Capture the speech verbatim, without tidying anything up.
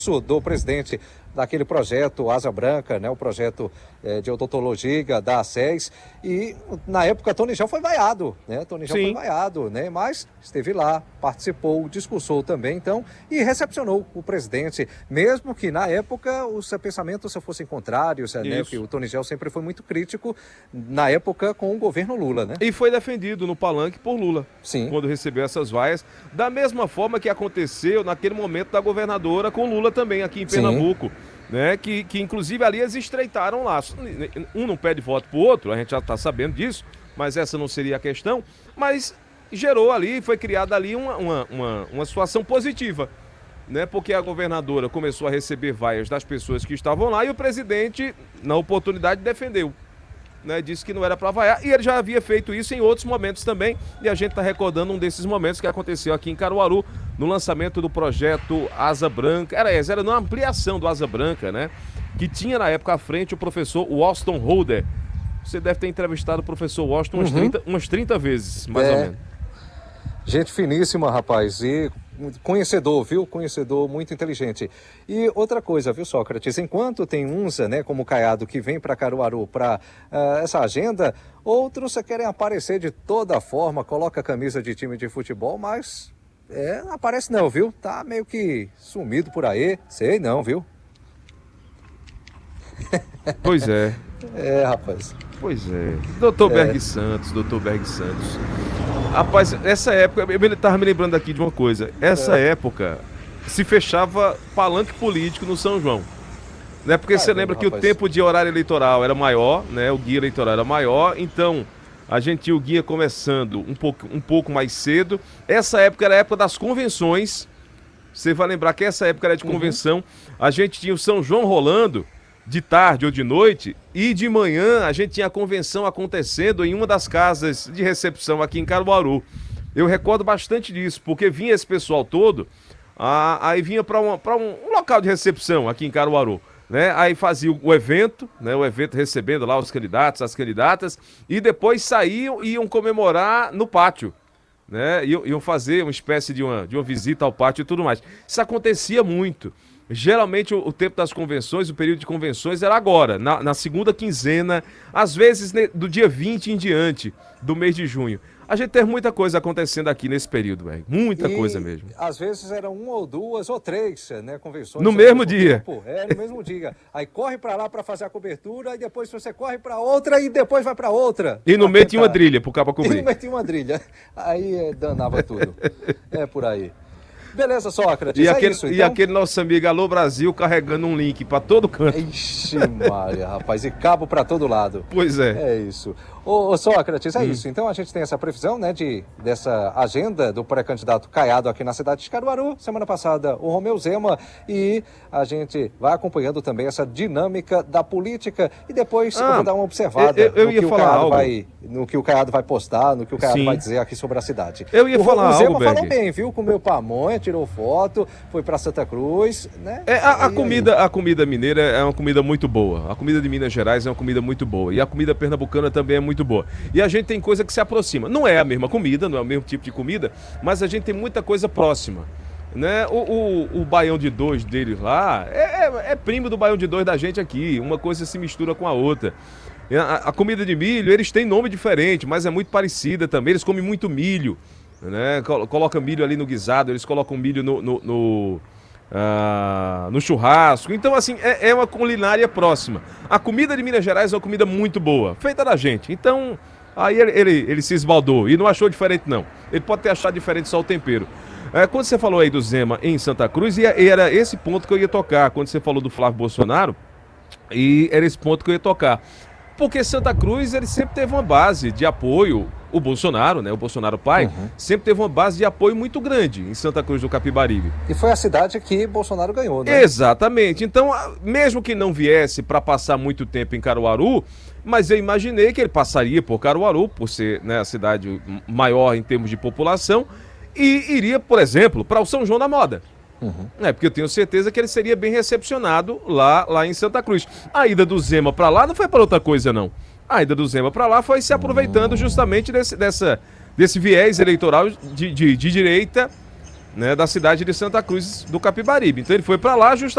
do presidente daquele projeto Asa Branca, né, o projeto é, de odontologia da ACES, e na época Tony Gel foi vaiado, né, Tony Gel foi vaiado, né, mas esteve lá, participou, discursou também, então, e recepcionou o presidente, mesmo que na época os pensamentos fossem contrários, né, que o Tony Gel sempre foi muito crítico, na época com o governo Lula, né. E foi defendido no palanque por Lula, Sim. Quando recebeu essas vaias, da mesma forma que aconteceu naquele momento da governadora com Lula também aqui em Pernambuco. Sim. Né, que, que inclusive ali eles estreitaram laços. Um não pede voto pro outro, a gente já está sabendo disso, mas essa não seria a questão. Mas gerou ali, foi criada ali uma, uma, uma, uma situação positiva, né, porque a governadora começou a receber vaias das pessoas que estavam lá e o presidente, na oportunidade, defendeu. Né, disse que não era para vaiar, e ele já havia feito isso em outros momentos também, e a gente está recordando um desses momentos que aconteceu aqui em Caruaru, no lançamento do projeto Asa Branca, era, era uma ampliação do Asa Branca, né, que tinha na época à frente o professor Washington Holder. Você deve ter entrevistado o professor Washington umas, uhum. trinta, umas trinta vezes, mais é. ou menos. Gente finíssima, rapaz, e conhecedor, viu? Conhecedor muito inteligente. E outra coisa, viu, Sócrates? Enquanto tem uns, né, como o Caiado, que vem para Caruaru para uh, essa agenda, outros querem aparecer de toda forma, coloca a camisa de time de futebol, mas é, não aparece não, viu? Tá meio que sumido por aí, sei não, viu? Pois é. É, rapaz. Pois é. doutor É. Berg Santos, doutor Berg Santos. Rapaz, essa época, eu estava me lembrando aqui de uma coisa. Essa é. época se fechava palanque político no São João. Né? Porque ah, você lembra que rapaz. o tempo de horário eleitoral era maior, né? O guia eleitoral era maior, então a gente tinha o guia começando um pouco, um pouco mais cedo. Essa época era a época das convenções. Você vai lembrar que essa época era de convenção. Uhum. A gente tinha o São João rolando de tarde ou de noite, e de manhã a gente tinha a convenção acontecendo em uma das casas de recepção aqui em Caruaru. Eu recordo bastante disso, porque vinha esse pessoal todo, ah, aí vinha para um, um local de recepção aqui em Caruaru, né? Aí fazia o evento, né? O evento recebendo lá os candidatos, as candidatas, e depois saíam e iam comemorar no pátio. Né? Iam, iam fazer uma espécie de uma, de uma visita ao pátio e tudo mais. Isso acontecia muito. Geralmente o, o tempo das convenções, o período de convenções era agora, na, na segunda quinzena, às vezes ne, do dia vinte em diante do mês de junho. A gente tem muita coisa acontecendo aqui nesse período, velho. Muita e, coisa mesmo. Às vezes eram uma ou duas ou três, né, convenções. No mesmo dia. Tempo. É, no mesmo dia. Aí corre pra lá pra fazer a cobertura, e depois você corre pra outra e depois vai pra outra. E no meio tinha uma trilha pro cabo cobrir. E no meio tinha uma trilha. Aí é, danava tudo. É por aí. Beleza, Sócrates, e é aquele, isso, então? E aquele nosso amigo Alô Brasil carregando um link pra todo canto. Ixi, Maria, rapaz, e cabo pra todo lado. Pois é. É isso. Ô, ô Sócrates, é hum. isso. Então a gente tem essa previsão, né, de, dessa agenda do pré-candidato Caiado aqui na cidade de Caruaru. Semana passada o Romeu Zema, e a gente vai acompanhando também essa dinâmica da política, e depois ah, eu vou dar uma observada eu, eu no, ia que falar o algo. Vai, no que o Caiado vai postar, no que o Caiado Sim. vai dizer aqui sobre a cidade. Eu ia o, falar o Zema algo, falou Berg. bem, viu? Comeu pamonha, tirou foto, foi pra Santa Cruz, né? É, a, a, comida, a comida mineira é uma comida muito boa. A comida de Minas Gerais é uma comida muito boa. E a comida pernambucana também é muito boa. E a gente tem coisa que se aproxima. Não é a mesma comida, não é o mesmo tipo de comida, mas a gente tem muita coisa próxima. Né? O, o, o baião de dois deles lá é, é, é primo do baião de dois da gente aqui. Uma coisa se mistura com a outra. A, a comida de milho, eles têm nome diferente, mas é muito parecida também. Eles comem muito milho. Né? Coloca milho ali no guisado, eles colocam milho no, no, no, uh, no churrasco. Então, assim, é, é uma culinária próxima. A comida de Minas Gerais é uma comida muito boa, feita da gente. Então, aí ele, ele, ele se esbaldou e não achou diferente, não. Ele pode ter achado diferente só o tempero. É, quando você falou aí do Zema em Santa Cruz, e era esse ponto que eu ia tocar. Quando você falou do Flávio Bolsonaro, e era esse ponto que eu ia tocar. Porque Santa Cruz, ele sempre teve uma base de apoio, o Bolsonaro, né, o Bolsonaro pai, uhum. sempre teve uma base de apoio muito grande em Santa Cruz do Capibaribe. E foi a cidade que Bolsonaro ganhou, né? Exatamente. Então, mesmo que não viesse para passar muito tempo em Caruaru, mas eu imaginei que ele passaria por Caruaru, por ser, né, a cidade maior em termos de população, e iria, por exemplo, para o São João da Moda. Uhum. É, porque eu tenho certeza que ele seria bem recepcionado lá, lá em Santa Cruz. A ida do Zema pra lá não foi para outra coisa, não. A ida do Zema pra lá foi se aproveitando justamente desse, dessa, desse viés eleitoral de, de, de direita, né, da cidade de Santa Cruz do Capibaribe. Então ele foi para lá justamente